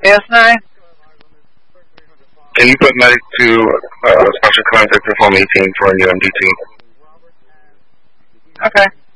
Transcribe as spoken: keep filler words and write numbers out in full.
S nine? Can you put medic to uh, special contact for home eighteen for a new M D two? Okay.